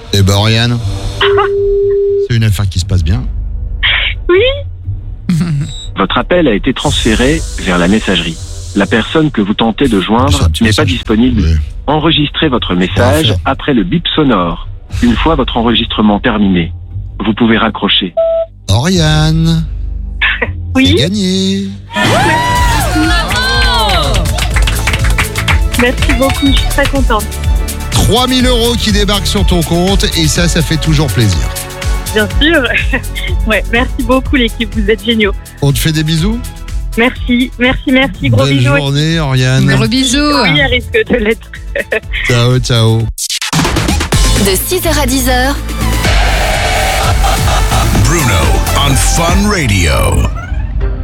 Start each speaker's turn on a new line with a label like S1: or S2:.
S1: Eh ben, Oriane, c'est une affaire qui se passe bien.
S2: Oui.
S3: Votre appel a été transféré vers la messagerie. La personne que vous tentez de
S1: C'est
S3: joindre
S1: un petit
S3: n'est pas
S1: message.
S3: disponible.
S1: Oui.
S3: Enregistrez votre message
S1: Parfait.
S3: après le bip sonore. Une fois votre enregistrement terminé, vous pouvez raccrocher.
S1: Oriane, c'est
S2: Oui.
S1: gagné.
S2: Merci beaucoup, je suis très contente.
S1: 3000 € qui débarquent sur ton compte et ça fait toujours plaisir.
S2: Bien sûr. Ouais, merci beaucoup l'équipe, vous êtes géniaux.
S1: On te fait des bisous.
S2: Merci. Gros
S1: Belle
S2: bisous.
S1: journée, Oriane.
S4: Gros bisous.
S2: Oui, elle risque de l'être.
S1: Ciao.
S5: De 6h à 10h,
S6: Bruno on Fun Radio.